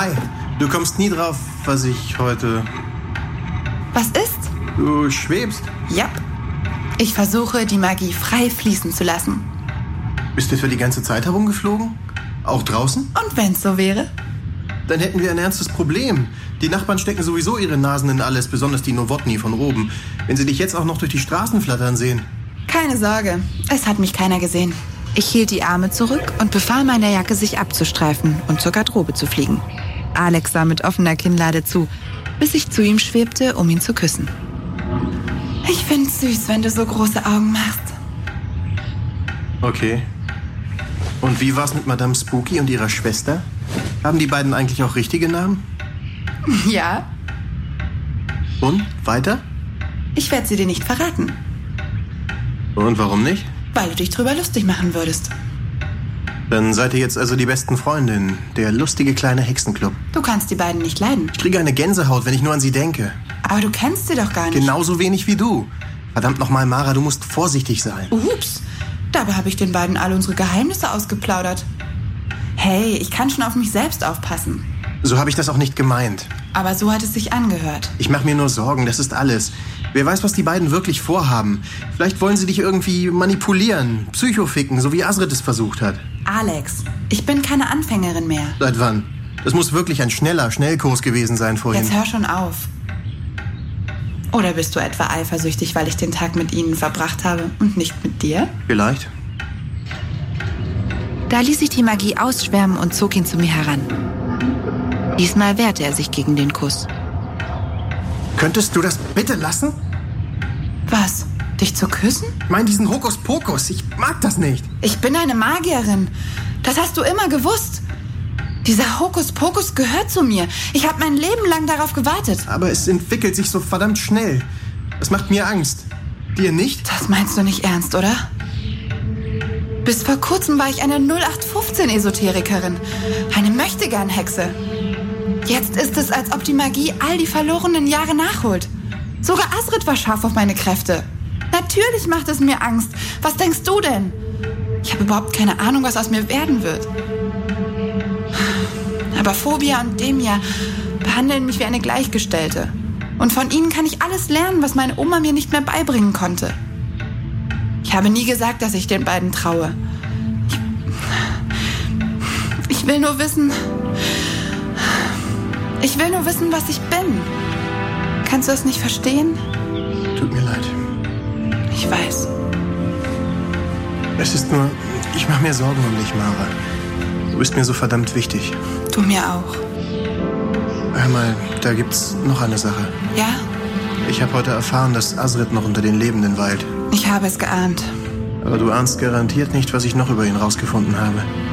Hi, du kommst nie drauf, was ich heute... Was ist? Du schwebst. Jap. Ich versuche, die Magie frei fließen zu lassen. Bist du für die ganze Zeit herumgeflogen? Auch draußen? Und wenn's so wäre? Dann hätten wir ein ernstes Problem. Die Nachbarn stecken sowieso ihre Nasen in alles, besonders die Nowotny von Roben. Wenn sie dich jetzt auch noch durch die Straßen flattern sehen. Keine Sorge, es hat mich keiner gesehen. Ich hielt die Arme zurück und befahl meiner Jacke, sich abzustreifen und zur Garderobe zu fliegen. Alex sah mit offener Kinnlade zu, bis ich zu ihm schwebte, um ihn zu küssen. Ich find's süß, wenn du so große Augen machst. Okay. Und wie war's mit Madame Spooky und ihrer Schwester? Haben die beiden eigentlich auch richtige Namen? Ja. Und? Weiter? Ich werde sie dir nicht verraten. Und warum nicht? Weil du dich drüber lustig machen würdest. Dann seid ihr jetzt also die besten Freundinnen. Der lustige kleine Hexenclub. Du kannst die beiden nicht leiden. Ich kriege eine Gänsehaut, wenn ich nur an sie denke. Aber du kennst sie doch gar nicht. Genauso wenig wie du. Verdammt nochmal, Mara, du musst vorsichtig sein. Ups, dabei habe ich den beiden all unsere Geheimnisse ausgeplaudert. Hey, ich kann schon auf mich selbst aufpassen. So habe ich das auch nicht gemeint. Aber so hat es sich angehört. Ich mache mir nur Sorgen, das ist alles. Wer weiß, was die beiden wirklich vorhaben. Vielleicht wollen sie dich irgendwie manipulieren, psychoficken, so wie Azrid es versucht hat. Alex, ich bin keine Anfängerin mehr. Seit wann? Das muss wirklich ein Schnellkurs gewesen sein vorhin. Jetzt hör schon auf. Oder bist du etwa eifersüchtig, weil ich den Tag mit ihnen verbracht habe und nicht mit dir? Vielleicht. Da ließ ich die Magie ausschwärmen und zog ihn zu mir heran. Diesmal wehrte er sich gegen den Kuss. Könntest du das bitte lassen? Was? Dich zu küssen? Ich meine diesen Hokuspokus. Ich mag das nicht. Ich bin eine Magierin. Das hast du immer gewusst. Dieser Hokuspokus gehört zu mir. Ich habe mein Leben lang darauf gewartet. Aber es entwickelt sich so verdammt schnell. Das macht mir Angst. Dir nicht? Das meinst du nicht ernst, oder? Bis vor kurzem war ich eine 0815-Esoterikerin. Eine Möchtegern-Hexe. Jetzt ist es, als ob die Magie all die verlorenen Jahre nachholt. Sogar Azrid war scharf auf meine Kräfte. Natürlich macht es mir Angst. Was denkst du denn? Ich habe überhaupt keine Ahnung, was aus mir werden wird. Aber Phobia und Demia behandeln mich wie eine Gleichgestellte. Und von ihnen kann ich alles lernen, was meine Oma mir nicht mehr beibringen konnte. Ich habe nie gesagt, dass ich den beiden traue. Ich will nur wissen... Ich will nur wissen, was ich bin. Kannst du es nicht verstehen? Tut mir leid. Ich weiß. Es ist nur... Ich mache mir Sorgen um dich, Mara. Du bist mir so verdammt wichtig. Du mir auch. Hör mal, da gibt's noch eine Sache. Ja? Ich habe heute erfahren, dass Azrid noch unter den Lebenden weilt. Ich habe es geahnt. Aber du ahnst garantiert nicht, was ich noch über ihn rausgefunden habe.